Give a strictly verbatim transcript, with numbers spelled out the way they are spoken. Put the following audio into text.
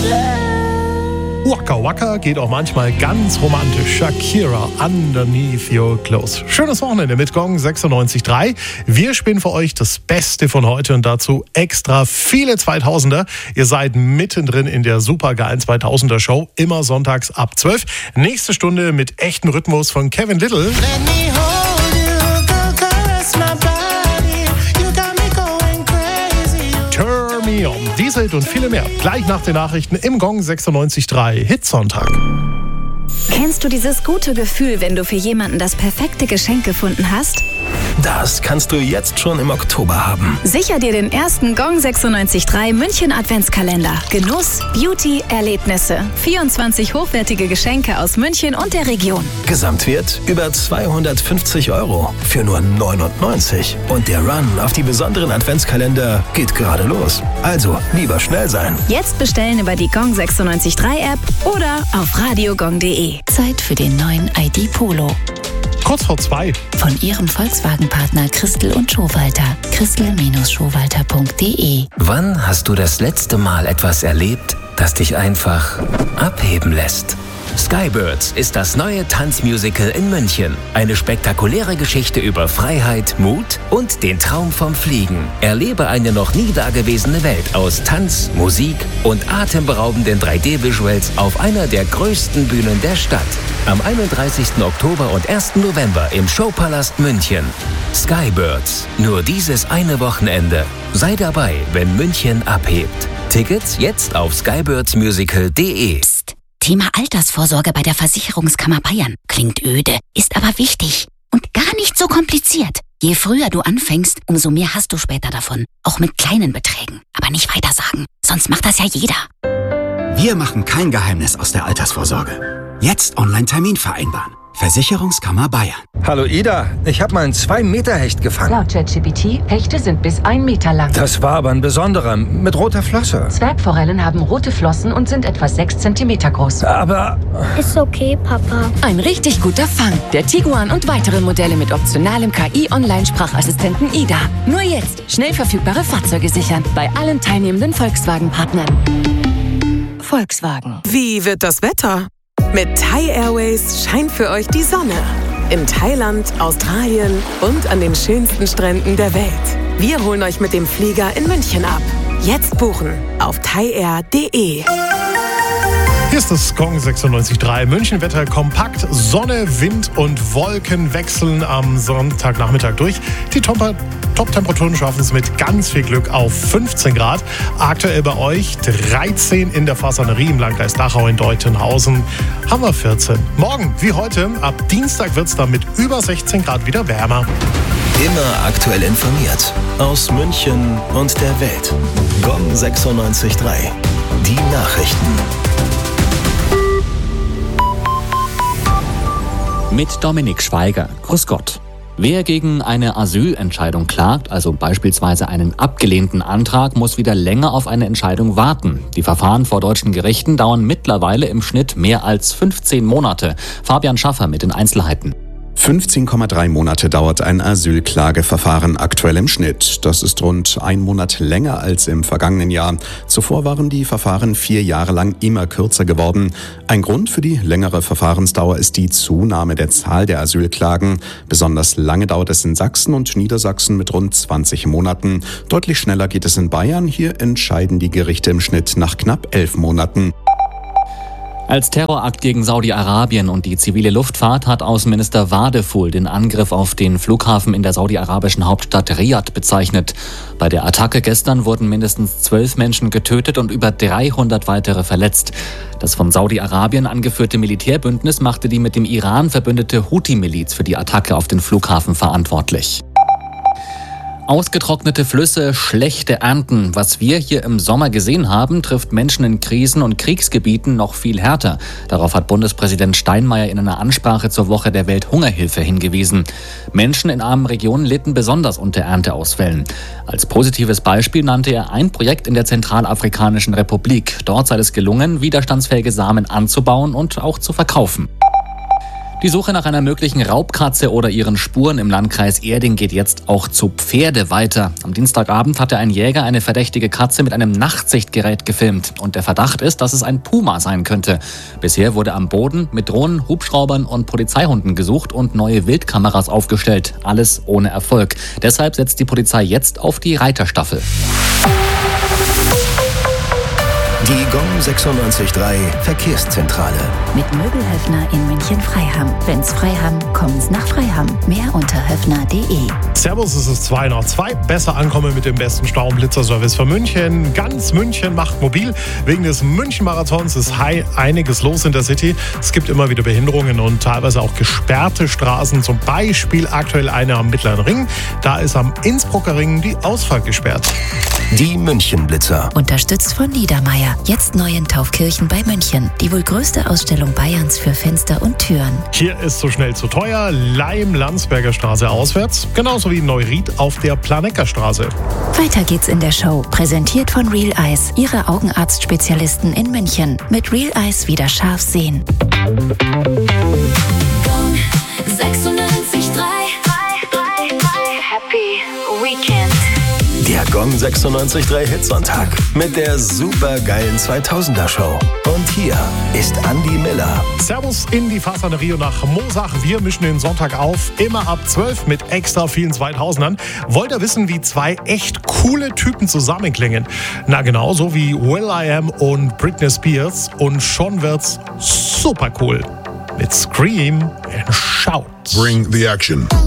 Waka Waka geht auch manchmal ganz romantisch. Shakira, Underneath Your Clothes. Schönes Wochenende mit Gong sechsundneunzig Komma drei. Wir spielen für euch das Beste von heute und dazu extra viele zweitausender. Ihr seid mittendrin in der supergeilen zweitausender Show, immer sonntags ab zwölf. Nächste Stunde mit echtem Rhythmus von Kevin Little. Let me hold you, go caress my body. You got me going crazy. Turn me on. Diese Hit und viele mehr. Gleich nach den Nachrichten im Gong sechsundneunzig Komma drei Hitsonntag. Kennst du dieses gute Gefühl, wenn du für jemanden das perfekte Geschenk gefunden hast? Das kannst du jetzt schon im Oktober haben. Sicher dir den ersten Gong sechsundneunzig Komma drei München Adventskalender. Genuss, Beauty, Erlebnisse. vierundzwanzig hochwertige Geschenke aus München und der Region. Gesamtwert über zweihundertfünfzig Euro für nur neunundneunzig. Und der Run auf die besonderen Adventskalender geht gerade los. Also lieber schnell sein. Jetzt bestellen über die Gong sechsundneunzig Komma drei App oder auf radiogong punkt de. Zeit für den neuen I D Polo. Kurz vor zwei. Von ihrem Volkswagen-Partner Christel und Schowalter. Christel Schowalter punkt de. Wann hast du das letzte Mal etwas erlebt, das dich einfach abheben lässt? Skybirds ist das neue Tanzmusical in München. Eine spektakuläre Geschichte über Freiheit, Mut und den Traum vom Fliegen. Erlebe eine noch nie dagewesene Welt aus Tanz, Musik und atemberaubenden drei D-Visuals auf einer der größten Bühnen der Stadt. Am einunddreißigsten Oktober und ersten November im Showpalast München. Skybirds. Nur dieses eine Wochenende. Sei dabei, wenn München abhebt. Tickets jetzt auf skybirdsmusical punkt de. Thema Altersvorsorge bei der Versicherungskammer Bayern. Klingt öde, ist aber wichtig und gar nicht so kompliziert. Je früher du anfängst, umso mehr hast du später davon. Auch mit kleinen Beträgen. Aber nicht weiter sagen, sonst macht das ja jeder. Wir machen kein Geheimnis aus der Altersvorsorge. Jetzt Online-Termin vereinbaren. Versicherungskammer Bayern. Hallo Ida, ich habe mal einen zwei Meter Hecht gefangen. Laut ChatGPT, Hechte sind bis ein Meter lang. Das war aber ein besonderer, mit roter Flosse. Zwergforellen haben rote Flossen und sind etwa sechs Zentimeter groß. Aber... Ist okay, Papa. Ein richtig guter Fang. Der Tiguan und weitere Modelle mit optionalem K I-Online-Sprachassistenten Ida. Nur jetzt schnell verfügbare Fahrzeuge sichern. Bei allen teilnehmenden Volkswagen-Partnern. Volkswagen. Wie wird das Wetter? Mit Thai Airways scheint für euch die Sonne. In Thailand, Australien und an den schönsten Stränden der Welt. Wir holen euch mit dem Flieger in München ab. Jetzt buchen auf thai air punkt de. Hier ist das Gong sechsundneunzig Komma drei. Münchenwetter kompakt. Sonne, Wind und Wolken wechseln am Sonntagnachmittag durch. Die Top- Top-Temperaturen schaffen es mit ganz viel Glück auf fünfzehn Grad. Aktuell bei euch dreizehn in der Fasanerie im Landkreis Dachau in Deutenhausen. Haben wir vierzehn. Morgen, wie heute, ab Dienstag wird es dann mit über sechzehn Grad wieder wärmer. Immer aktuell informiert. Aus München und der Welt. Gong sechsundneunzig Komma drei. Die Nachrichten. Mit Dominik Schweiger. Grüß Gott. Wer gegen eine Asylentscheidung klagt, also beispielsweise einen abgelehnten Antrag, muss wieder länger auf eine Entscheidung warten. Die Verfahren vor deutschen Gerichten dauern mittlerweile im Schnitt mehr als fünfzehn Monate. Fabian Schaffer mit den Einzelheiten. fünfzehn Komma drei Monate dauert ein Asylklageverfahren aktuell im Schnitt. Das ist rund ein Monat länger als im vergangenen Jahr. Zuvor waren die Verfahren vier Jahre lang immer kürzer geworden. Ein Grund für die längere Verfahrensdauer ist die Zunahme der Zahl der Asylklagen. Besonders lange dauert es in Sachsen und Niedersachsen mit rund zwanzig Monaten. Deutlich schneller geht es in Bayern. Hier entscheiden die Gerichte im Schnitt nach knapp elf Monaten. Als Terrorakt gegen Saudi-Arabien und die zivile Luftfahrt hat Außenminister Wadeful den Angriff auf den Flughafen in der saudi-arabischen Hauptstadt Riad bezeichnet. Bei der Attacke gestern wurden mindestens zwölf Menschen getötet und über dreihundert weitere verletzt. Das von Saudi-Arabien angeführte Militärbündnis machte die mit dem Iran verbündete Houthi-Miliz für die Attacke auf den Flughafen verantwortlich. Ausgetrocknete Flüsse, schlechte Ernten. Was wir hier im Sommer gesehen haben, trifft Menschen in Krisen- und Kriegsgebieten noch viel härter. Darauf hat Bundespräsident Steinmeier in einer Ansprache zur Woche der Welthungerhilfe hingewiesen. Menschen in armen Regionen litten besonders unter Ernteausfällen. Als positives Beispiel nannte er ein Projekt in der Zentralafrikanischen Republik. Dort sei es gelungen, widerstandsfähige Samen anzubauen und auch zu verkaufen. Die Suche nach einer möglichen Raubkatze oder ihren Spuren im Landkreis Erding geht jetzt auch zu Pferde weiter. Am Dienstagabend hatte ein Jäger eine verdächtige Katze mit einem Nachtsichtgerät gefilmt. Und der Verdacht ist, dass es ein Puma sein könnte. Bisher wurde am Boden mit Drohnen, Hubschraubern und Polizeihunden gesucht und neue Wildkameras aufgestellt. Alles ohne Erfolg. Deshalb setzt die Polizei jetzt auf die Reiterstaffel. Die Gong sechsundneunzig Komma drei Verkehrszentrale. Mit Möbelhöfner in München-Freiham. Wenn's Freiham, kommen's nach Freiham. Mehr unter höfner punkt de. Servus, es ist zwei nach zwei. Besser ankommen mit dem besten Stau- und Blitzerservice für München. Ganz München macht mobil. Wegen des München-Marathons ist high einiges los in der City. Es gibt immer wieder Behinderungen und teilweise auch gesperrte Straßen. Zum Beispiel aktuell eine am Mittleren Ring. Da ist am Innsbrucker Ring die Ausfahrt gesperrt. Die München-Blitzer. Unterstützt von Niedermeyer. Jetzt neu in Taufkirchen bei München. Die wohl größte Ausstellung Bayerns für Fenster und Türen. Hier ist so schnell zu teuer. Leim-Landsberger Straße auswärts. Genauso wie Neuried auf der Planecker Straße. Weiter geht's in der Show. Präsentiert von Real Eyes. Ihre Augenarztspezialisten in München. Mit Real Eyes wieder scharf sehen. sechsundneunzig Komma drei Happy Weekend. Der Gong sechsundneunzig Komma drei Hitsonntag mit der supergeilen zweitausender Show. Und hier ist Andi Miller. Servus in die Fasanerie nach Moosach. Wir mischen den Sonntag auf, immer ab zwölf mit extra vielen zweitausendern. Wollt ihr wissen, wie zwei echt coole Typen zusammenklingen? Na genau, so wie will.i.am und Britney Spears. Und schon wird's super cool. Mit Scream and Shout. Bring the action.